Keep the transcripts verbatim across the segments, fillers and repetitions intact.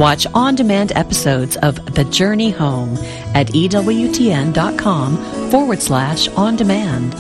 Watch on-demand episodes of The Journey Home at ewtn.com forward slash on-demand.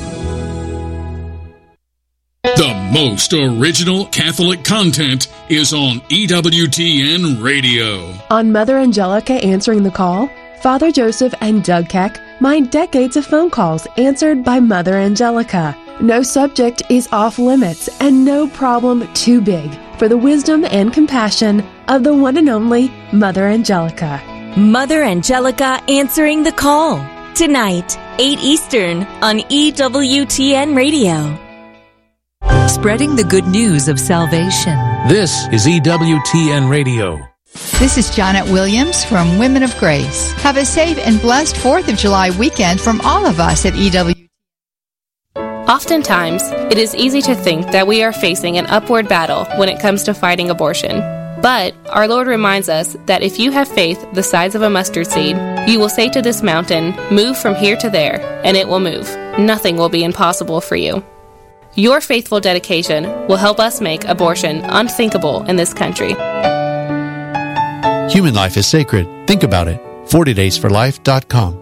The most original Catholic content is on E W T N Radio. On Mother Angelica Answering the Call, Father Joseph and Doug Keck mine decades of phone calls answered by Mother Angelica. No subject is off limits and no problem too big for the wisdom and compassion of the one and only Mother Angelica. Mother Angelica Answering the Call. Tonight, eight Eastern on E W T N Radio. Spreading the good news of salvation. This is E W T N Radio. This is Janet Williams from Women of Grace. Have a safe and blessed fourth of July weekend from all of us at E W. Oftentimes, it is easy to think that we are facing an upward battle when it comes to fighting abortion. But our Lord reminds us that if you have faith the size of a mustard seed, you will say to this mountain, "Move from here to there," and it will move. Nothing will be impossible for you. Your faithful dedication will help us make abortion unthinkable in this country. Human life is sacred. Think about it. forty days for life dot com.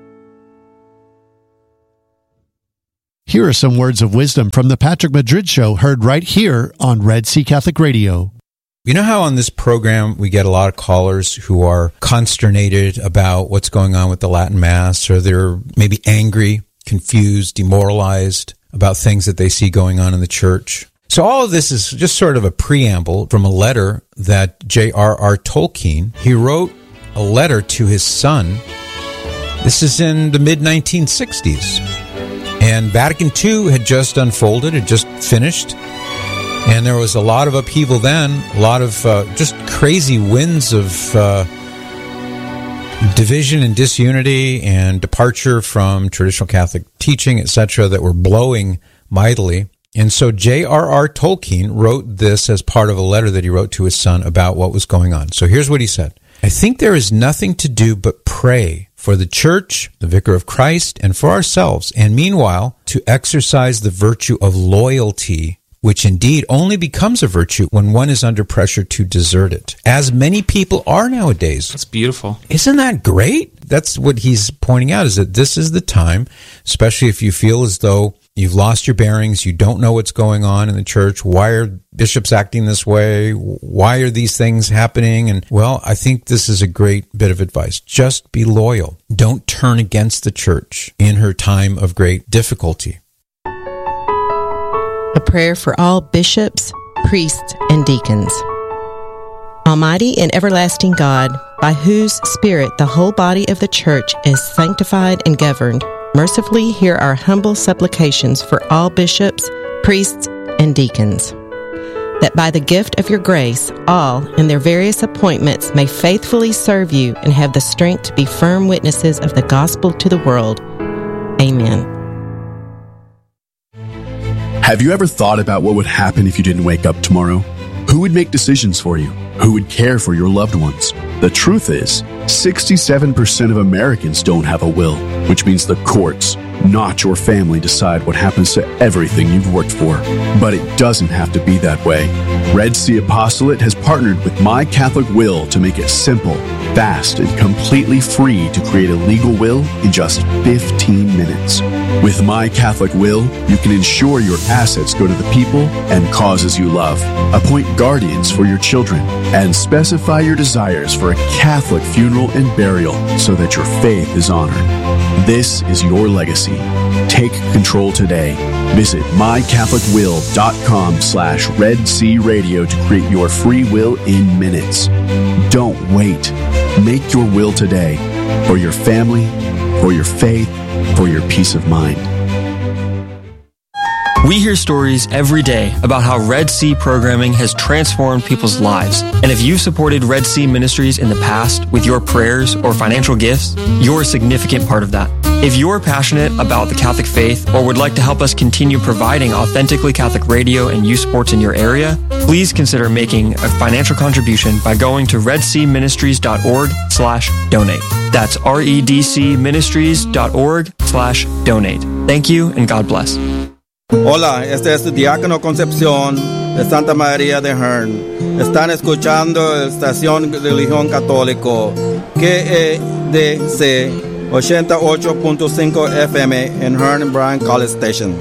Here are some words of wisdom from the Patrick Madrid Show, heard right here on Red Sea Catholic Radio. You know how on this program we get a lot of callers who are consternated about what's going on with the Latin Mass, or they're maybe angry, confused, demoralized about things that they see going on in the church. So all of this is just sort of a preamble from a letter that J R R Tolkien, he wrote a letter to his son. This is in the mid nineteen sixties. And Vatican Two had just unfolded, had just finished. And there was a lot of upheaval then, a lot of uh, just crazy winds of uh, division and disunity and departure from traditional Catholic teaching, et cetera, that were blowing mightily. And so J R R Tolkien wrote this as part of a letter that he wrote to his son about what was going on. So here's what he said. I think there is nothing to do but pray for the Church, the Vicar of Christ, and for ourselves, and meanwhile to exercise the virtue of loyalty, which indeed only becomes a virtue when one is under pressure to desert it, as many people are nowadays. That's beautiful. Isn't that great? That's what he's pointing out, is that this is the time, especially if you feel as though you've lost your bearings, you don't know what's going on in the church, why are bishops acting this way, why are these things happening? And, well, I think this is a great bit of advice. Just be loyal. Don't turn against the church in her time of great difficulty. A prayer for all bishops, priests, and deacons. Almighty and everlasting God, by whose Spirit the whole body of the Church is sanctified and governed, mercifully hear our humble supplications for all bishops, priests, and deacons, that by the gift of your grace, all in their various appointments may faithfully serve you and have the strength to be firm witnesses of the gospel to the world. Amen. Have you ever thought about what would happen if you didn't wake up tomorrow? Who would make decisions for you? Who would care for your loved ones? The truth is, sixty-seven percent of Americans don't have a will, which means the courts, not your family, decide what happens to everything you've worked for. But it doesn't have to be that way. Red Sea Apostolate has partnered with My Catholic Will to make it simple, fast, and completely free to create a legal will in just fifteen minutes. With My Catholic Will, you can ensure your assets go to the people and causes you love, appoint guardians for your children, and specify your desires for a Catholic funeral and burial so that your faith is honored. This is your legacy. Take control today. Visit mycatholicwill.com slash Red Sea Radio to create your free will in minutes. Don't wait. Make your will today for your family, for your faith, for your peace of mind. We hear stories every day about how Red Sea programming has transformed people's lives. And if you've supported Red Sea Ministries in the past with your prayers or financial gifts, you're a significant part of that. If you're passionate about the Catholic faith or would like to help us continue providing authentically Catholic radio and youth sports in your area, please consider making a financial contribution by going to redseaministries.org slash donate. That's redcministries.org slash donate. Thank you and God bless. Hola, este es el Diácono Concepción de Santa María de Hearn. Están escuchando la estación de Religión Católico K E D C ochenta y ocho punto cinco F M en Hearn and Bryan College Station.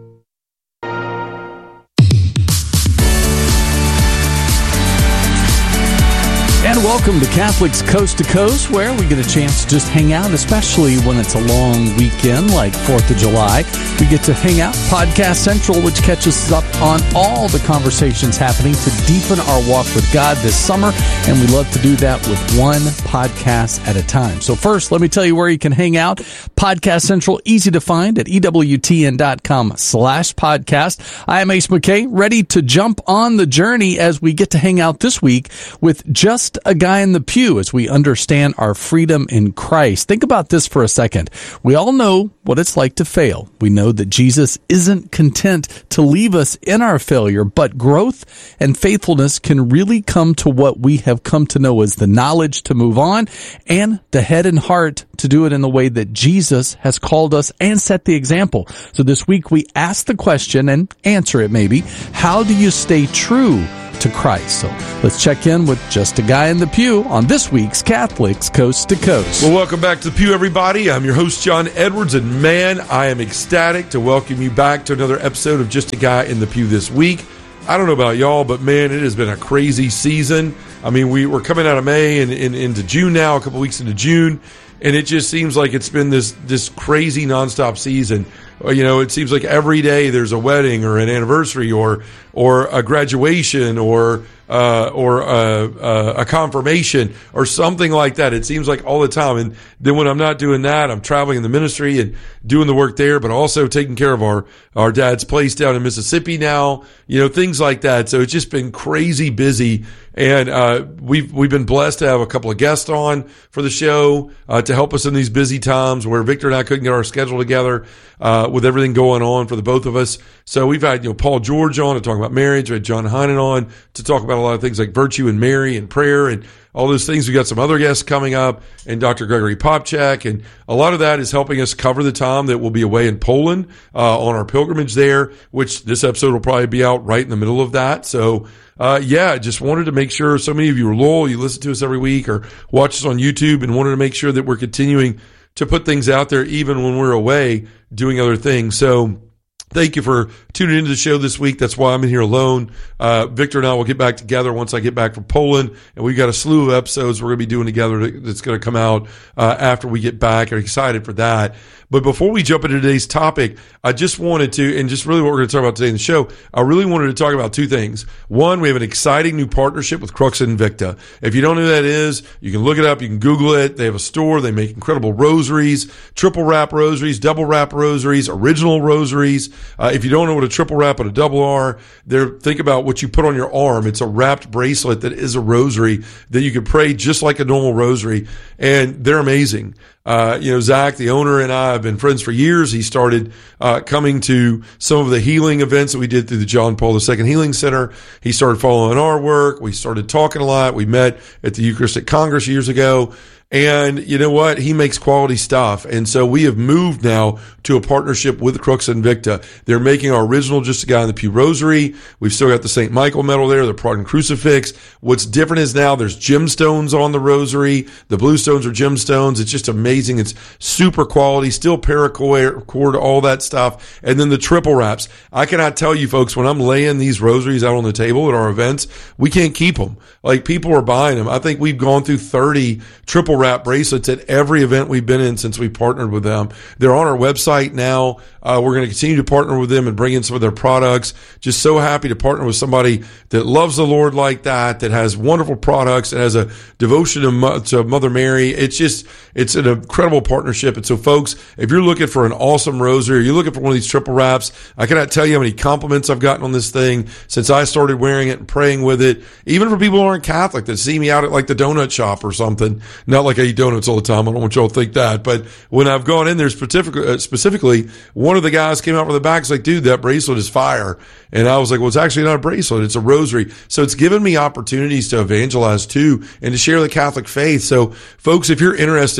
And welcome to Catholics Coast to Coast, where we get a chance to just hang out, especially when it's a long weekend like fourth of July. We get to hang out. Podcast Central, which catches us up on all the conversations happening to deepen our walk with God this summer, and we love to do that with one podcast at a time. So first, let me tell you where you can hang out. Podcast Central, easy to find at EWTN.com slash podcast. I am Ace McKay, ready to jump on the journey as we get to hang out this week with Just a Guy in the Pew as we understand our freedom in Christ. Think about this for a second. We all know what it's like to fail. We know that Jesus isn't content to leave us in our failure, but growth and faithfulness can really come to what we have come to know as the knowledge to move on and the head and heart to do it in the way that Jesus has called us and set the example. So this week we ask the question and answer it maybe, how do you stay true to Christ? So let's check in with Just a Guy in the Pew on this week's Catholics Coast to Coast. Well, welcome back to the Pew, everybody. I'm your host, John Edwards, and man, I am ecstatic to welcome you back to another episode of Just a Guy in the Pew this week. I don't know about y'all, but man, it has been a crazy season. I mean, we, we're coming out of May and, and into June now, a couple weeks into June, and it just seems like it's been this this crazy nonstop season. You know, it seems like every day there's a wedding or an anniversary or or a graduation or uh, or a, a, a confirmation or something like that. It seems like all the time. And then when I'm not doing that, I'm traveling in the ministry and doing the work there, but also taking care of our, our dad's place down in Mississippi now, you know, things like that. So it's just been crazy busy. And uh, we've we've been blessed to have a couple of guests on for the show uh, to help us in these busy times where Victor and I couldn't get our schedule together uh, with everything going on for the both of us. So we've had, you know, Paul George on to talk about marriage. We had John Heinen on to talk about a lot of things like virtue and Mary and prayer and all those things. We got some other guests coming up, and Doctor Gregory Popchak, and a lot of that is helping us cover the time that we'll be away in Poland uh, on our pilgrimage there, which this episode will probably be out right in the middle of that. So Uh, yeah, just wanted to make sure so many of you are loyal. You listen to us every week or watch us on YouTube, and wanted to make sure that we're continuing to put things out there even when we're away doing other things. So thank you for tuning into the show this week. That's why I'm in here alone. Uh, Victor and I will get back together once I get back from Poland, and we've got a slew of episodes we're going to be doing together that's going to come out uh, after we get back. I'm excited for that. But before we jump into today's topic, I just wanted to, and just really what we're going to talk about today in the show, I really wanted to talk about two things. One, we have an exciting new partnership with Crux Invicta. If you don't know who that is, you can look it up. You can Google it. They have a store. They make incredible rosaries, triple wrap rosaries, double wrap rosaries, original rosaries. Uh, if you don't know what a triple wrap and a double are, there, think about what you put on your arm. It's a wrapped bracelet that is a rosary that you can pray just like a normal rosary, and they're amazing. Uh, you know, Zach, the owner, and I have been friends for years. He started uh, coming to some of the healing events that we did through the John Paul the Second Healing Center. He started following our work. We started talking a lot. We met at the Eucharistic Congress years ago. And you know what? He makes quality stuff. And so we have moved now to a partnership with Crux Invicta. They're making our original Just a Guy in the Pew rosary. We've still got the Saint Michael medal there, the Pardon Crucifix. What's different is now there's gemstones on the rosary. The blue stones are gemstones. It's just amazing. It's super quality, still paracord, all that stuff. And then the triple wraps. I cannot tell you folks, when I'm laying these rosaries out on the table at our events, we can't keep them. Like, people are buying them. I think we've gone through thirty triple wrap bracelets at every event we've been in since we partnered with them. They're on our website now. Uh, we're going to continue to partner with them and bring in some of their products. Just so happy to partner with somebody that loves the Lord like that, that has wonderful products, that has a devotion to, Mo- to Mother Mary. It's just, it's an incredible partnership. And so folks, if you're looking for an awesome rosary, or you're looking for one of these triple wraps, I cannot tell you how many compliments I've gotten on this thing since I started wearing it and praying with it. Even for people who aren't Catholic that see me out at like the donut shop or something. Not like I eat donuts all the time. I don't want y'all to think that. But when I've gone in there specifically, uh, specifically, one of the guys came out from the back. He's like, dude, that bracelet is fire. And I was like, well, it's actually not a bracelet. It's a rosary. So it's given me opportunities to evangelize too and to share the Catholic faith. So folks, if you're interested in having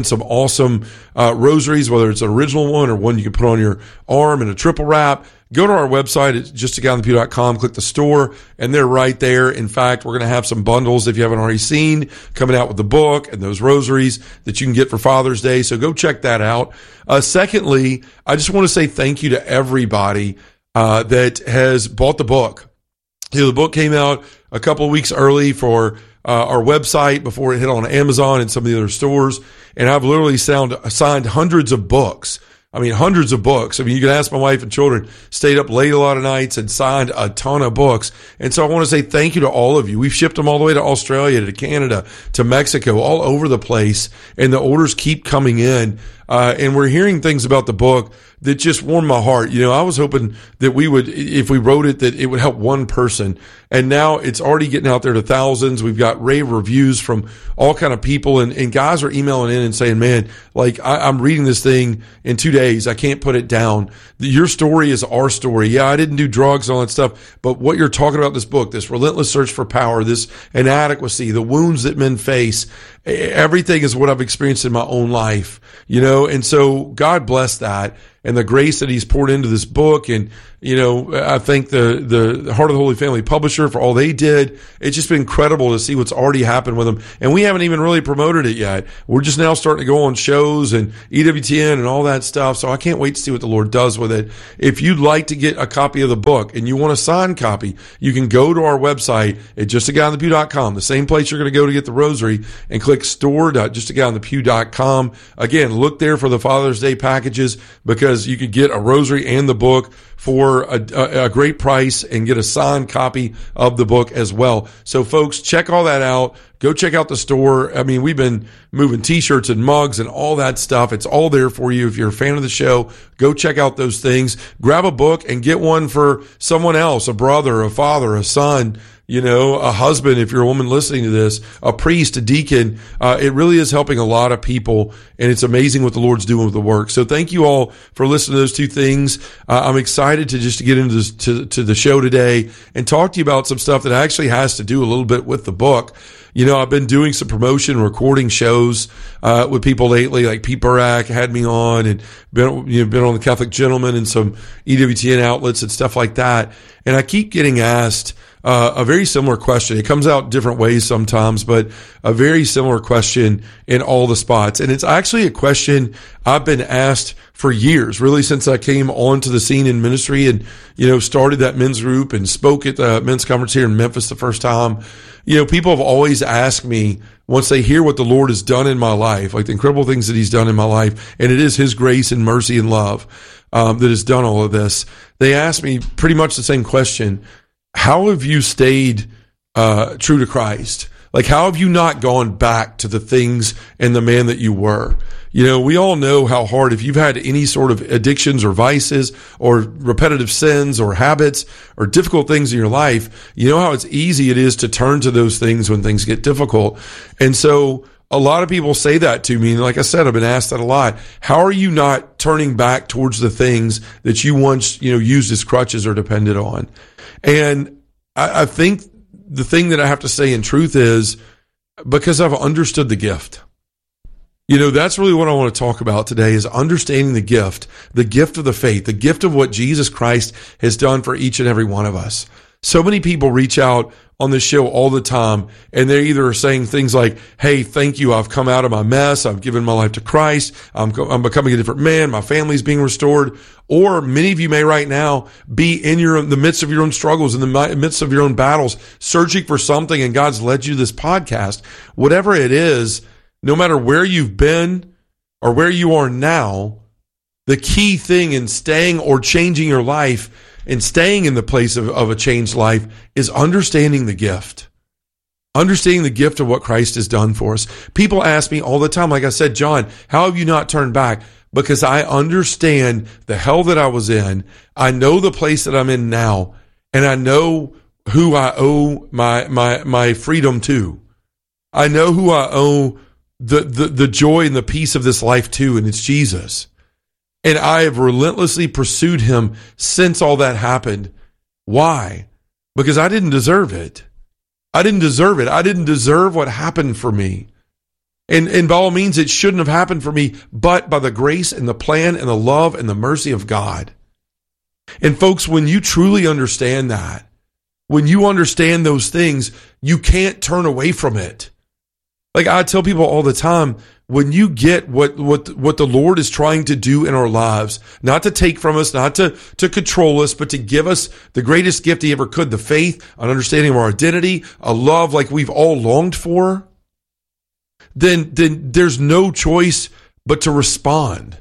some awesome uh, rosaries, whether it's an original one or one you can put on your arm in a triple wrap. Go to our website at just a guy on the pew dot com, click the store, and they're right there. In fact, we're going to have some bundles, if you haven't already seen, coming out with the book and those rosaries that you can get for Father's Day. So go check that out. Uh, secondly, I just want to say thank you to everybody uh, that has bought the book. You know, the book came out a couple of weeks early for uh, our website before it hit on Amazon and some of the other stores. And I've literally sound, signed hundreds of books. I mean, hundreds of books. I mean, you can ask my wife and children, stayed up late a lot of nights and signed a ton of books. And so I want to say thank you to all of you. We've shipped them all the way to Australia, to Canada, to Mexico, all over the place. And the orders keep coming in. Uh, and we're hearing things about the book that just warmed my heart. You know, I was hoping that we would, if we wrote it, that it would help one person. And now it's already getting out there to thousands. We've got rave reviews from all kind of people, and, and guys are emailing in and saying, man, like I, I'm reading this thing in two days. I can't put it down. Your story is our story. Yeah, I didn't do drugs and all that stuff, but what you're talking about in this book, this relentless search for power, this inadequacy, the wounds that men face, everything is what I've experienced in my own life, you know, and so God bless that. And the grace that he's poured into this book. And, you know, I thank the, the Heart of the Holy Family publisher for all they did. It's just been incredible to see what's already happened with them. And we haven't even really promoted it yet. We're just now starting to go on shows and E W T N and all that stuff. So I can't wait to see what the Lord does with it. If you'd like to get a copy of the book and you want a signed copy, you can go to our website at just a guy on the pew dot com, the same place you're going to go to get the rosary, and click store dot just a guy on the pew dot com. Again, look there for the Father's Day packages, because you could get a rosary and the book for a, a, a great price and get a signed copy of the book as well. So folks, check all that out. Go check out the store. I mean, we've been moving t-shirts and mugs and all that stuff. It's all there for you. If you're a fan of the show, go check out those things. Grab a book and get one for someone else, a brother, a father, a son, you know, a husband, if you're a woman listening to this, a priest, a deacon. Uh, it really is helping a lot of people, and it's amazing what the Lord's doing with the work. So thank you all for listening to those two things. Uh, I'm excited to just get into this, to, to the show today and talk to you about some stuff that actually has to do a little bit with the book. You know, I've been doing some promotion, recording shows uh, with people lately, like Pete Burak had me on, and been, you know, been on the Catholic Gentleman and some E W T N outlets and stuff like that. And I keep getting asked Uh, a very similar question. It comes out different ways sometimes, but a very similar question in all the spots. And it's actually a question I've been asked for years, really since I came onto the scene in ministry and, you know, started that men's group and spoke at the men's conference here in Memphis the first time. You know, people have always asked me, once they hear what the Lord has done in my life, like the incredible things that he's done in my life, and it is his grace and mercy and love um, that has done all of this, they ask me pretty much the same question. How have you stayed uh, true to Christ? Like, how have you not gone back to the things and the man that you were? You know, we all know how hard, if you've had any sort of addictions or vices or repetitive sins or habits or difficult things in your life, you know how it's easy it is to turn to those things when things get difficult. And so a lot of people say that to me. And like I said, I've been asked that a lot. How are you not turning back towards the things that you once, you know, used as crutches or depended on? And I, I think the thing that I have to say in truth is, because I've understood the gift. You know, that's really what I want to talk about today, is understanding the gift, the gift of the faith, the gift of what Jesus Christ has done for each and every one of us. So many people reach out on this show all the time, and they either are saying things like, hey, thank you, I've come out of my mess, I've given my life to Christ, I'm, I'm becoming a different man, my family's being restored. Or many of you may right now be in your the midst of your own struggles, in the midst of your own battles, searching for something, and God's led you to this podcast. Whatever it is, no matter where you've been or where you are now, the key thing in staying or changing your life and staying in the place of, of a changed life is understanding the gift. Understanding the gift of what Christ has done for us. People ask me all the time, like I said, John, how have you not turned back? Because I understand the hell that I was in. I know the place that I'm in now, and I know who I owe my my my freedom to. I know who I owe the the, the joy and the peace of this life to, and it's Jesus. And I have relentlessly pursued him since all that happened. Why? Because I didn't deserve it. I didn't deserve it. I didn't deserve what happened for me. And, and by all means, it shouldn't have happened for me, but by the grace and the plan and the love and the mercy of God. And folks, when you truly understand that, when you understand those things, you can't turn away from it. Like I tell people all the time, when you get what, what, what the Lord is trying to do in our lives, not to take from us, not to, to control us, but to give us the greatest gift he ever could, the faith, an understanding of our identity, a love like we've all longed for, then, then there's no choice but to respond.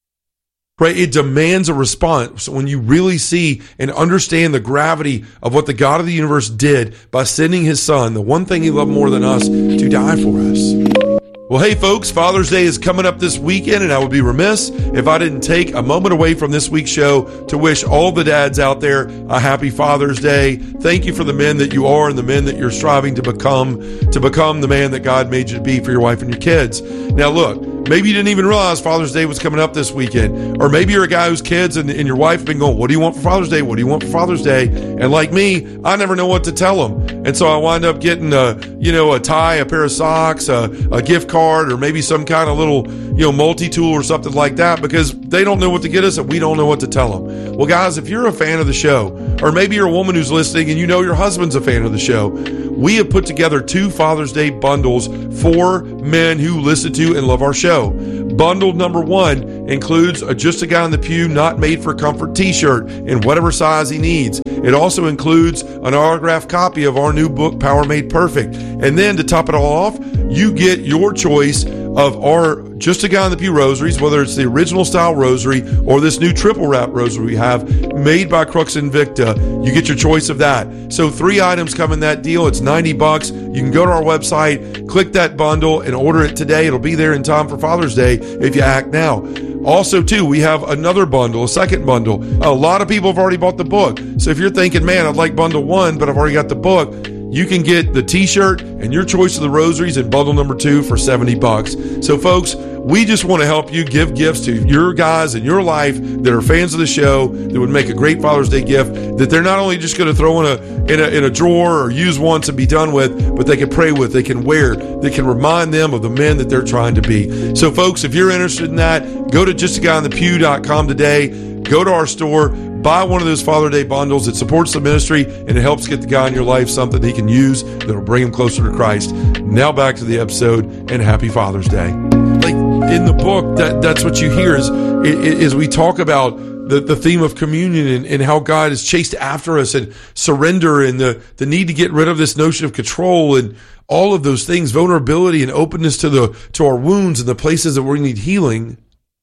Right? It demands a response. So when you really see and understand the gravity of what the God of the universe did by sending his son, the one thing he loved more than us, to die for us. Well, hey folks, Father's Day is coming up this weekend, and I would be remiss if I didn't take a moment away from this week's show to wish all the dads out there a happy Father's Day. Thank you for the men that you are and the men that you're striving to become, to become the man that God made you to be for your wife and your kids. Now look, maybe you didn't even realize Father's Day was coming up this weekend. Or maybe you're a guy whose kids and, and your wife have been going, what do you want for Father's Day? What do you want for Father's Day? And like me, I never know what to tell them. And so I wind up getting a, you know, a tie, a pair of socks, a, a gift card, or maybe some kind of little, you know, multi-tool or something like that, because they don't know what to get us and we don't know what to tell them. Well, guys, if you're a fan of the show, or maybe you're a woman who's listening and you know your husband's a fan of the show, we have put together two Father's Day bundles for men who listen to and love our show. Bundle number one includes a Just a Guy in the Pew Not Made for Comfort t-shirt in whatever size he needs. It also includes an autographed copy of our new book, Power Made Perfect. And then to top it all off, you get your choice of our Just a Guy in the Pew rosaries, whether it's the original style rosary or this new triple wrap rosary we have made by Crux Invicta. You get your choice of that. So three items come in that deal. It's ninety bucks. You can go to our website, click that bundle, and order it today. It'll be there in time for Father's Day if you act now. Also, too, we have another bundle, a second bundle. A lot of people have already bought the book. So if you're thinking, man, I'd like bundle one, but I've already got the book, you can get the t-shirt and your choice of the rosaries in bundle number two for seventy bucks. So folks, we just want to help you give gifts to your guys in your life that are fans of the show, that would make a great Father's Day gift, that they're not only just going to throw in a, in a in a drawer or use once and be done with, but they can pray with, they can wear, they can remind them of the men that they're trying to be. So folks, if you're interested in that, go to just a guy in the pew dot com today, go to our store, buy one of those Father's Day bundles. It supports the ministry and it helps get the guy in your life something he can use that'll bring him closer to Christ. Now back to the episode, and happy Father's Day. Like in the book, that that's what you hear is, is we talk about the, the theme of communion and, and how God has chased after us, and surrender, and the, the need to get rid of this notion of control, and all of those things, vulnerability and openness to the to our wounds and the places that we need healing.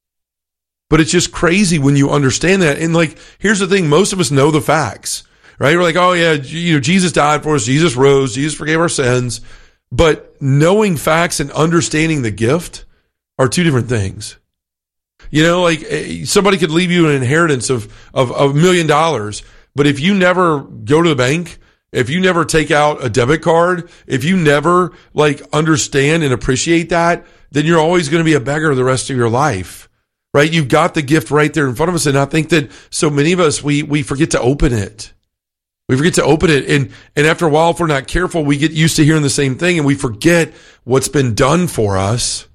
But it's just crazy when you understand that. And like, here's the thing, most of us know the facts, right? We're like, oh yeah, you know, Jesus died for us, Jesus rose, Jesus forgave our sins. But knowing facts and understanding the gift are two different things. You know, like somebody could leave you an inheritance of, of, of a million dollars, but if you never go to the bank, if you never take out a debit card, if you never like understand and appreciate that, then you're always going to be a beggar the rest of your life. Right? You've got the gift right there in front of us. And I think that so many of us, we, we forget to open it. We forget to open it. And, and after a while, if we're not careful, we get used to hearing the same thing and we forget what's been done for us.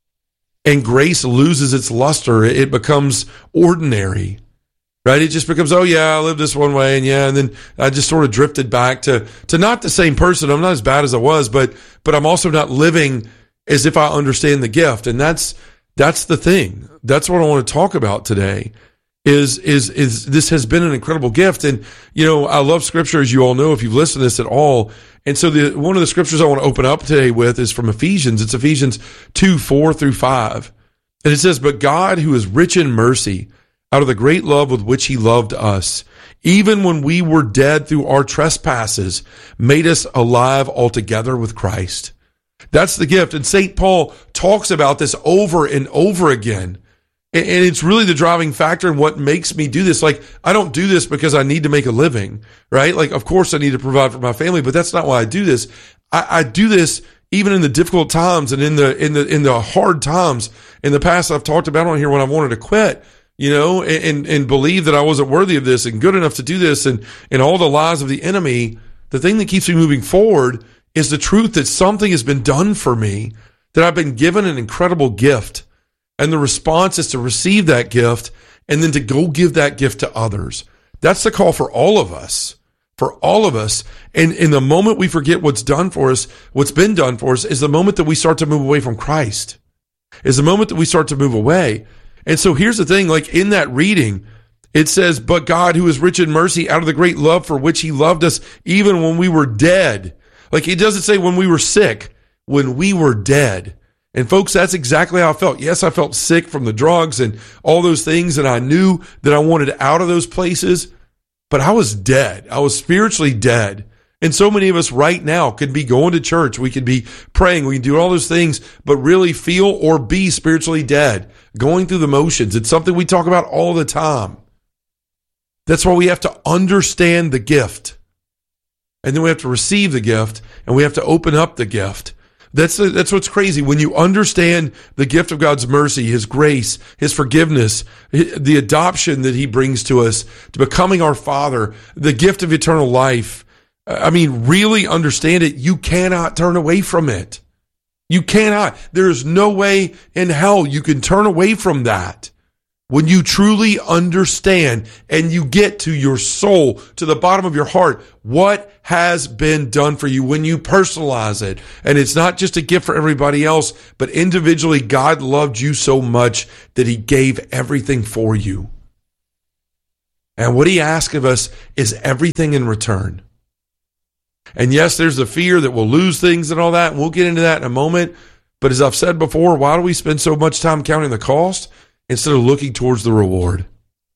And grace loses its luster. It becomes ordinary, right? It just becomes, oh yeah, I lived this one way. And yeah. And then I just sort of drifted back to, to not the same person. I'm not as bad as I was, but, but I'm also not living as if I understand the gift. And that's, That's the thing. That's what I want to talk about today is, is, is this has been an incredible gift. And, you know, I love scripture, as you all know, if you've listened to this at all. And so the, one of the scriptures I want to open up today with is from Ephesians. It's Ephesians two, four through five. And it says, but God, who is rich in mercy, out of the great love with which he loved us, even when we were dead through our trespasses, made us alive altogether with Christ. That's the gift. And Saint Paul talks about this over and over again. And it's really the driving factor in what makes me do this. Like, I don't do this because I need to make a living, right? Like, of course I need to provide for my family, but that's not why I do this. I, I do this even in the difficult times and in the, in the, in the hard times. In the past, I've talked about on here when I wanted to quit, you know, and, and believe that I wasn't worthy of this and good enough to do this, and, and all the lies of the enemy. The thing that keeps me moving forward is the truth that something has been done for me, that I've been given an incredible gift. And the response is to receive that gift and then to go give that gift to others. That's the call for all of us, for all of us. And in the moment we forget what's done for us, what's been done for us, is the moment that we start to move away from Christ, is the moment that we start to move away. And so here's the thing, like in that reading, it says, but God, who is rich in mercy, out of the great love for which he loved us, even when we were dead. Like it doesn't say when we were sick, when we were dead. And folks, that's exactly how I felt. Yes, I felt sick from the drugs and all those things, and I knew that I wanted out of those places, but I was dead. I was spiritually dead. And so many of us right now could be going to church. We could be praying. We can do all those things, but really feel or be spiritually dead, going through the motions. It's something we talk about all the time. That's why we have to understand the gift. And then we have to receive the gift, and we have to open up the gift. That's that's what's crazy. When you understand the gift of God's mercy, his grace, his forgiveness, the adoption that he brings to us, to becoming our Father, the gift of eternal life, I mean, really understand it, you cannot turn away from it. You cannot. There is no way in hell you can turn away from that. When you truly understand and you get to your soul, to the bottom of your heart, what has been done for you, when you personalize it. And it's not just a gift for everybody else, but individually, God loved you so much that he gave everything for you. And what he asks of us is everything in return. And yes, there's the fear that we'll lose things and all that, and we'll get into that in a moment. But as I've said before, why do we spend so much time counting the cost instead of looking towards the reward?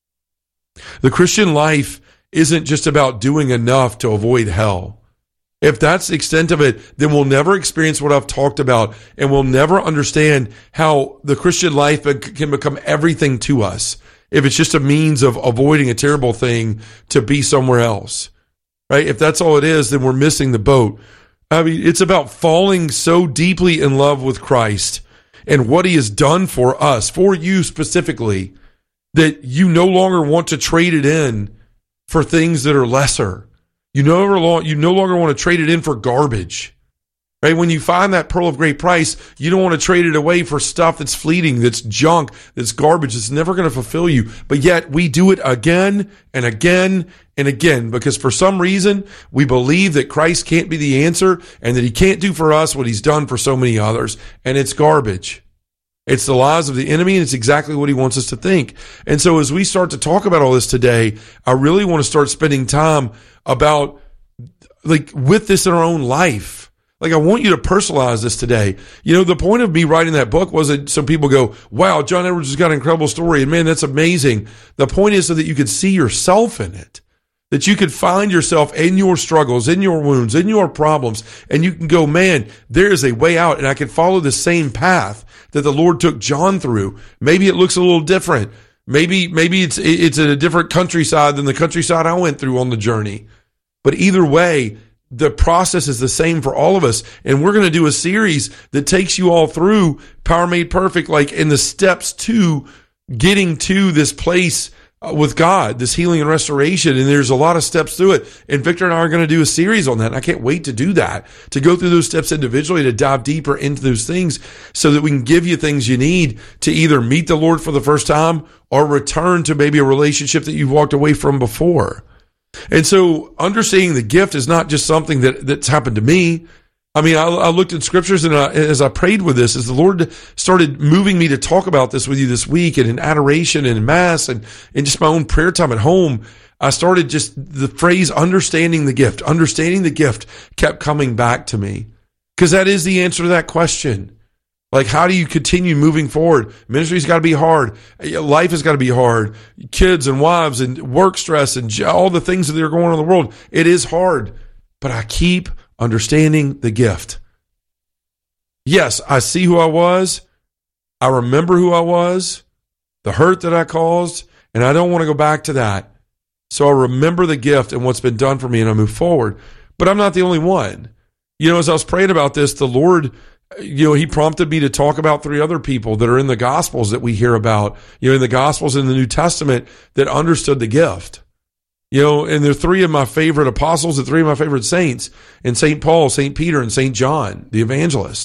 The Christian life isn't just about doing enough to avoid hell. If that's the extent of it, then we'll never experience what I've talked about, and we'll never understand how the Christian life can become everything to us if it's just a means of avoiding a terrible thing to be somewhere else, right? If that's all it is, then we're missing the boat. I mean, it's about falling so deeply in love with Christ and what he has done for us, for you specifically, that you no longer want to trade it in for things that are lesser. You no longer, you no longer want to trade it in for garbage, right? When you find that pearl of great price, you don't want to trade it away for stuff that's fleeting, that's junk, that's garbage, that's never going to fulfill you. But yet we do it again and again and again, because for some reason we believe that Christ can't be the answer and that he can't do for us what he's done for so many others. And it's garbage. It's the lies of the enemy, and it's exactly what he wants us to think. And so as we start to talk about all this today, I really want to start spending time about, like, with this in our own life. Like, I want you to personalize this today. You know, the point of me writing that book was that some people go, wow, John Edwards has got an incredible story, and man, that's amazing. The point is so that you could see yourself in it, that you could find yourself in your struggles, in your wounds, in your problems, and you can go, man, there is a way out, and I can follow the same path that the Lord took John through. Maybe it looks a little different. Maybe, maybe it's, it's in a different countryside than the countryside I went through on the journey. But either way, the process is the same for all of us. And we're going to do a series that takes you all through Power Made Perfect, like in the steps to getting to this place with God, this healing and restoration. And there's a lot of steps through it. And Victor and I are going to do a series on that. And I can't wait to do that, to go through those steps individually, to dive deeper into those things so that we can give you things you need to either meet the Lord for the first time or return to maybe a relationship that you've walked away from before. And so understanding the gift is not just something that, that's happened to me. I mean, I, I looked at scriptures, and I, as I prayed with this, as the Lord started moving me to talk about this with you this week, and in adoration and in mass and in just my own prayer time at home, I started just the phrase understanding the gift, understanding the gift kept coming back to me, because that is the answer to that question. Like, how do you continue moving forward? Ministry's got to be hard. Life has got to be hard. Kids and wives and work stress and all the things that are going on in the world. It is hard, but I keep understanding the gift. Yes, I see who I was. I remember who I was, the hurt that I caused, and I don't want to go back to that. So I remember the gift and what's been done for me, and I move forward. But I'm not the only one. You know, as I was praying about this, the Lord, you know, he prompted me to talk about three other people that are in the Gospels that we hear about, you know, in the Gospels in the New Testament that understood the gift. You know, and they're three of my favorite apostles and three of my favorite saints, and Saint Paul, Saint Peter, and Saint John, the evangelist.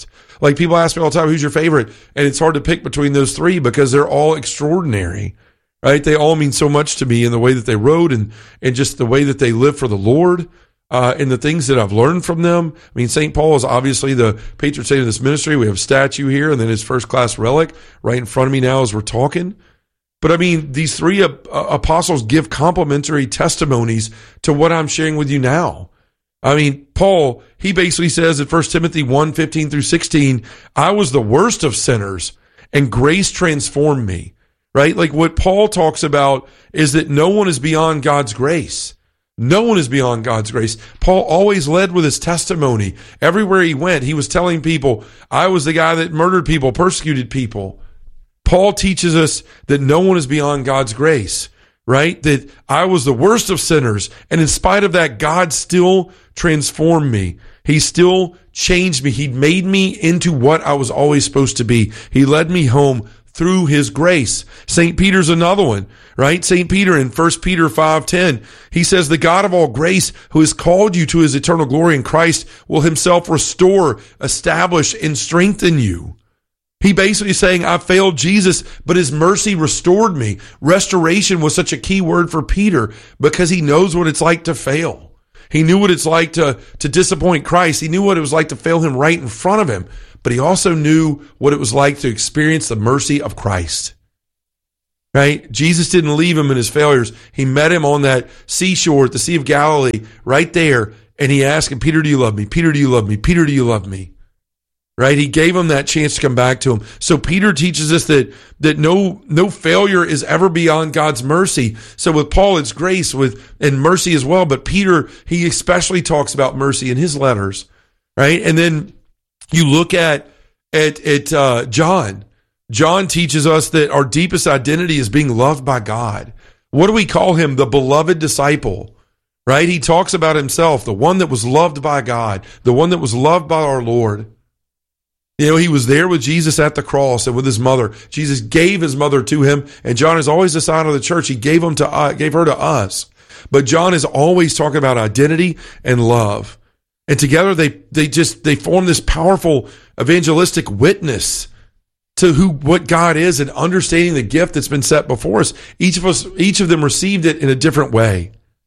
Like people ask me all the time, who's your favorite? And it's hard to pick between those three because they're all extraordinary, right? They all mean so much to me in the way that they wrote and, and just the way that they live for the Lord. Uh, and the things that I've learned from them. I mean, Saint Paul is obviously the patron saint of this ministry. We have a statue here and then his first class relic right in front of me now as we're talking. But I mean, these three uh, apostles give complementary testimonies to what I'm sharing with you now. I mean, Paul, he basically says in First Timothy one, fifteen through sixteen, I was the worst of sinners and grace transformed me, right? Like what Paul talks about is that no one is beyond God's grace. No one is beyond God's grace. Paul always led with his testimony. Everywhere he went, he was telling people, I was the guy that murdered people, persecuted people. Paul teaches us that no one is beyond God's grace, right? That I was the worst of sinners. And in spite of that, God still transformed me. He still changed me. He made me into what I was always supposed to be. He led me home through his grace. Saint Peter's another one, right? Saint Peter in First Peter five ten, he says, the God of all grace who has called you to his eternal glory in Christ will himself restore, establish, and strengthen you. He basically is saying, I failed Jesus, but his mercy restored me. Restoration was such a key word for Peter because he knows what it's like to fail. He knew what it's like to, to disappoint Christ. He knew what it was like to fail him right in front of him. But he also knew what it was like to experience the mercy of Christ. Right? Jesus didn't leave him in his failures. He met him on that seashore at the Sea of Galilee, right there. And he asked him, Peter, do you love me? Peter, do you love me? Peter, do you love me? Right? He gave him that chance to come back to him. So Peter teaches us that, that no, no failure is ever beyond God's mercy. So with Paul, it's grace with, and mercy as well. But Peter, he especially talks about mercy in his letters. Right? And then you look at, at, at, uh, John. John teaches us that our deepest identity is being loved by God. What do we call him? The beloved disciple, right? He talks about himself, the one that was loved by God, the one that was loved by our Lord. You know, he was there with Jesus at the cross and with his mother. Jesus gave his mother to him, and John is always the sign of the church. He gave him to uh, gave her to us. But John is always talking about identity and love. And together they they just they form this powerful evangelistic witness to who what God is and understanding the gift that's been set before us. Each of us, each of them received it in a different way.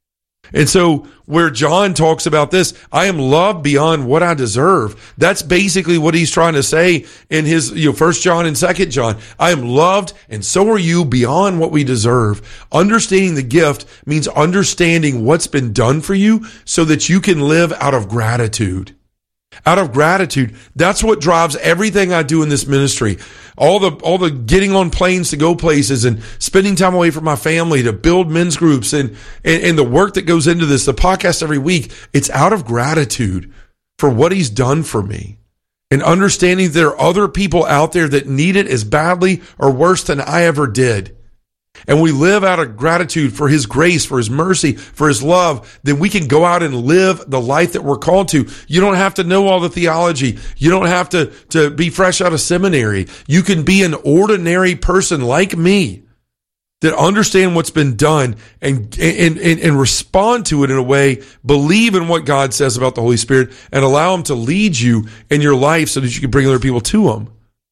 And so where John talks about this, I am loved beyond what I deserve. That's basically what he's trying to say in his, you know, First John and Second John. I am loved and so are you beyond what we deserve. Understanding the gift means understanding what's been done for you so that you can live out of gratitude. Out of gratitude. That's what drives everything I do in this ministry. All the, all the getting on planes to go places and spending time away from my family to build men's groups and, and, and the work that goes into this, the podcast every week. It's out of gratitude for what he's done for me and understanding there are other people out there that need it as badly or worse than I ever did. And we live out of gratitude for his grace, for his mercy, for his love, then we can go out and live the life that we're called to. You don't have to know all the theology. You don't have to, to be fresh out of seminary. You can be an ordinary person like me that understand what's been done and, and, and, and respond to it in a way, believe in what God says about the Holy Spirit and allow him to lead you in your life so that you can bring other people to him.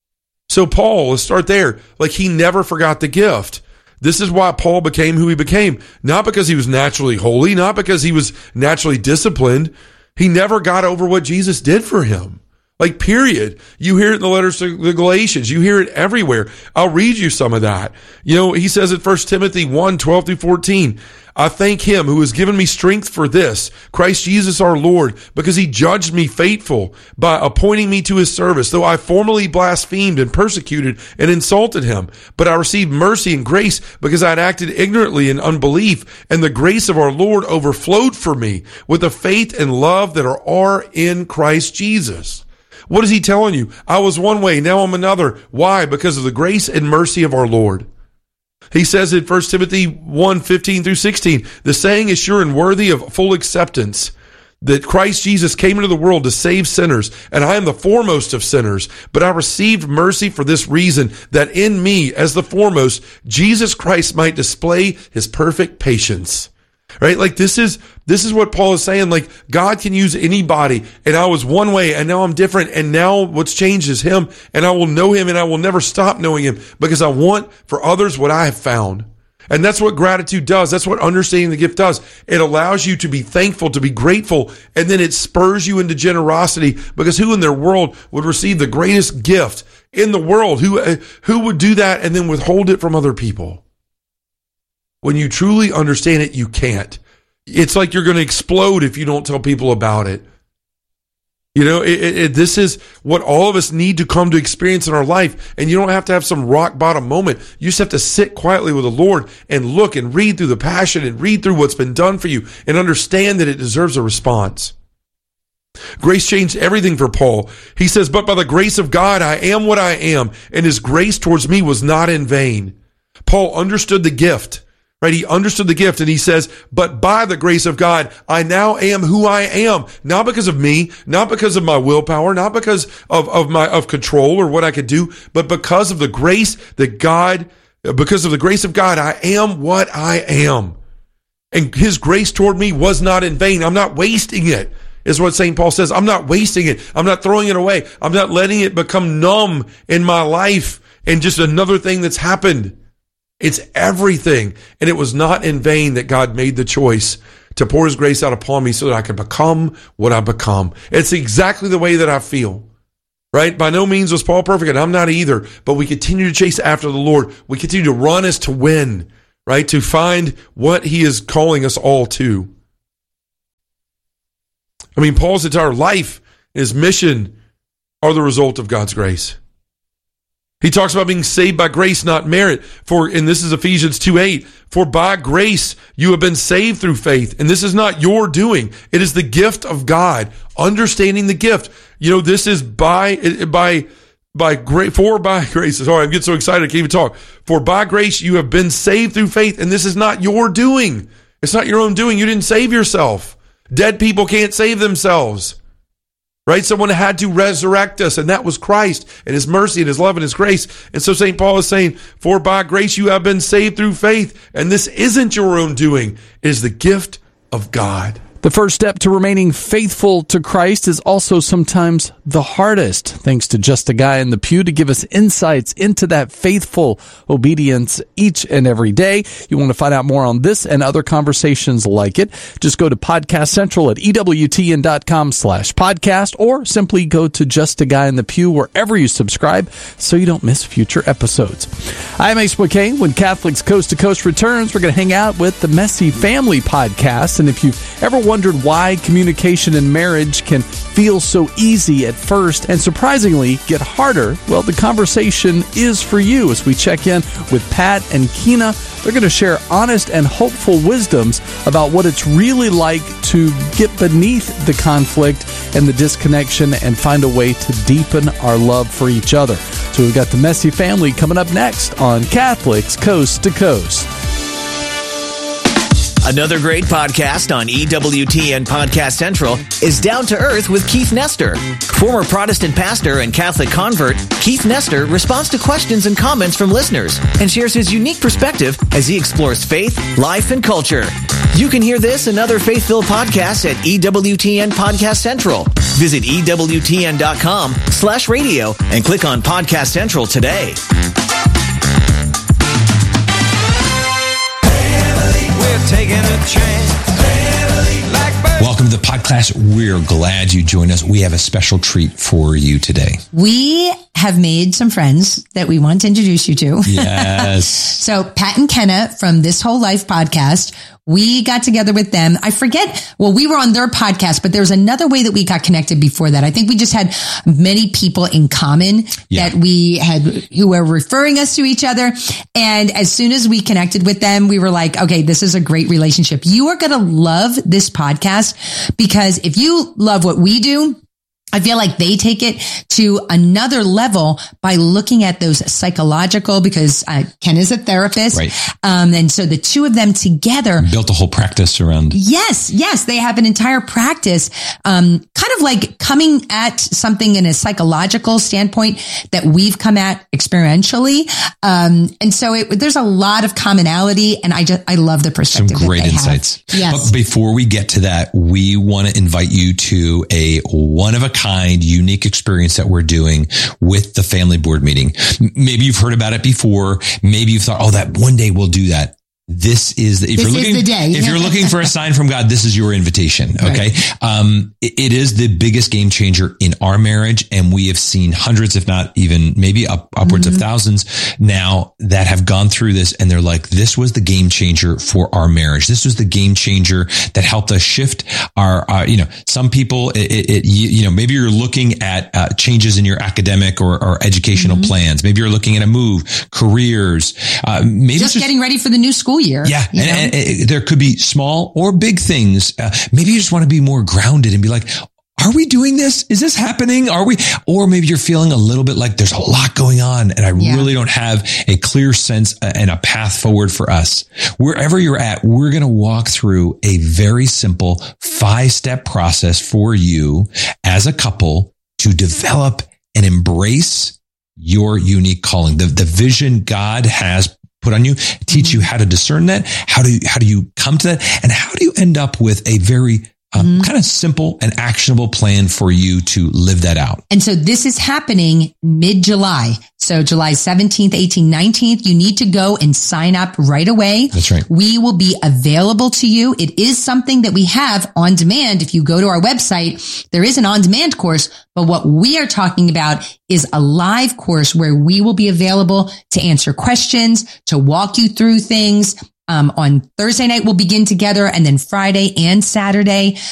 So Paul, let's start there. Like he never forgot the gift. This is why Paul became who he became. Not because he was naturally holy, not because he was naturally disciplined. He never got over what Jesus did for him. Like, period. You hear it in the letters to the Galatians. You hear it everywhere. I'll read you some of that. You know, he says in First Timothy one, twelve through fourteen, I thank him who has given me strength for this, Christ Jesus our Lord, because he judged me faithful by appointing me to his service, though I formerly blasphemed and persecuted and insulted him. But I received mercy and grace because I had acted ignorantly in unbelief, and the grace of our Lord overflowed for me with the faith and love that are, are in Christ Jesus. What is he telling you? I was one way, now I'm another. Why? Because of the grace and mercy of our Lord. He says in First Timothy one, fifteen through sixteen, the saying is sure and worthy of full acceptance, that Christ Jesus came into the world to save sinners, and I am the foremost of sinners. But I received mercy for this reason, that in me, as the foremost, Jesus Christ might display his perfect patience. Right? Like this is, this is what Paul is saying. Like God can use anybody, and I was one way and now I'm different. And now what's changed is him, and I will know him, and I will never stop knowing him because I want for others what I have found. And that's what gratitude does. That's what understanding the gift does. It allows you to be thankful, to be grateful, and then it spurs you into generosity, because who in their world would receive the greatest gift in the world? Who, who would do that and then withhold it from other people? When you truly understand it, you can't. It's like you're going to explode if you don't tell people about it. You know, it, it, it, this is what all of us need to come to experience in our life. And you don't have to have some rock bottom moment. You just have to sit quietly with the Lord and look and read through the passion and read through what's been done for you and understand that it deserves a response. Grace changed everything for Paul. He says, but by the grace of God, I am what I am, and his grace towards me was not in vain. Paul understood the gift. Right? He understood the gift, and he says, but by the grace of God, I now am who I am. Not because of me, not because of my willpower, not because of, of my, of control or what I could do, but because of the grace that God, because of the grace of God, I am what I am. And his grace toward me was not in vain. I'm not wasting it, is what Saint Paul says. I'm not wasting it. I'm not throwing it away. I'm not letting it become numb in my life and just another thing that's happened. It's everything. And it was not in vain that God made the choice to pour his grace out upon me so that I could become what I become. It's exactly the way that I feel, right? By no means was Paul perfect, and I'm not either, but we continue to chase after the Lord. We continue to run as to win, right? To find what he is calling us all to. I mean, Paul's entire life, his mission are the result of God's grace. He talks about being saved by grace, not merit. For, and this is Ephesians two eight, for by grace you have been saved through faith. And this is not your doing. It is the gift of God. Understanding the gift. You know, this is by, by, by grace, for by grace. Sorry, I'm getting so excited I can't even talk. For by grace you have been saved through faith. And this is not your doing. It's not your own doing. You didn't save yourself. Dead people can't save themselves. Right? Someone had to resurrect us, and that was Christ and his mercy and his love and his grace. And so Saint Paul is saying, for by grace you have been saved through faith, and this isn't your own doing. It is the gift of God. The first step to remaining faithful to Christ is also sometimes the hardest. Thanks to Just a Guy in the Pew to give us insights into that faithful obedience each and every day. You want to find out more on this and other conversations like it, just go to Podcast Central at EWTN.com slash podcast, or simply go to Just a Guy in the Pew wherever you subscribe so you don't miss future episodes. I'm Ace McCain. When Catholics Coast to Coast returns, we're going to hang out with the Messy Family podcast. And if you've ever wondered why communication in marriage can feel so easy at first and surprisingly get harder, well, the conversation is for you as we check in with Pat and Kina. They're going to share honest and hopeful wisdoms about what it's really like to get beneath the conflict and the disconnection and find a way to deepen our love for each other. So we've got the Messy Family coming up next on Catholics Coast to Coast. Another great podcast on E W T N Podcast Central is Down to Earth with Keith Nestor. Former Protestant pastor and Catholic convert, Keith Nestor responds to questions and comments from listeners and shares his unique perspective as he explores faith, life, and culture. You can hear this and other faith-filled podcasts at E W T N Podcast Central. Visit E W T N dot com slash radio and click on Podcast Central today. Taking a chance. Welcome to the podcast. We're glad you joined us. We have a special treat for you today. We have made some friends that we want to introduce you to. Yes. So Pat and Kenna from This Whole Life podcast, we got together with them. I forget, well, we were on their podcast, but there was another way that we got connected before that. I think we just had many people in common yeah. that we had, who were referring us to each other. And as soon as we connected with them, we were like, okay, this is a great relationship. You are going to love this podcast because if you love what we do, I feel like they take it to another level by looking at those psychological, because uh, Ken is a therapist. Right. Um, and so the two of them together built a whole practice around. Yes. Yes. They have an entire practice, um, kind of like coming at something in a psychological standpoint that we've come at experientially. Um, and so it, there's a lot of commonality, and I just, I love the perspective. Some great that they insights. Have. Yes. But before we get to that, we want to invite you to a one of a kind, unique experience that we're doing with the family board meeting. Maybe you've heard about it before. Maybe you've thought, oh, that one day we'll do that. This is the, if this you're looking, is the day. if you're looking for a sign from God, this is your invitation. Okay. Right. Um, it, it is the biggest game changer in our marriage. And we have seen hundreds, if not even maybe up, upwards mm-hmm. of thousands now that have gone through this. And they're like, this was the game changer for our marriage. This was the game changer that helped us shift our, uh, you know, some people, it, it, it, you know, maybe you're looking at uh, changes in your academic or, or educational mm-hmm. plans. Maybe you're looking at a move, careers, uh, maybe just, just getting ready for the new school year. Yeah. And, and, and there could be small or big things. Uh, maybe you just want to be more grounded and be like, are we doing this? Is this happening? Are we? Or maybe you're feeling a little bit like there's a lot going on and I yeah. really don't have a clear sense and a path forward for us. Wherever you're at, we're going to walk through a very simple five step process for you as a couple to develop and embrace your unique calling, the, the vision God has put on you, teach you how to discern that. How do you, how do you come to that? And how do you end up with a very um, mm-hmm. kind of simple and actionable plan for you to live that out? And so this is happening mid-July. So July seventeenth, eighteenth, nineteenth, you need to go and sign up right away. That's right. We will be available to you. It is something that we have on demand. If you go to our website, there is an on-demand course, but what we are talking about is a live course where we will be available to answer questions, to walk you through things. Um, on Thursday night, we'll begin together, and then Friday and Saturday.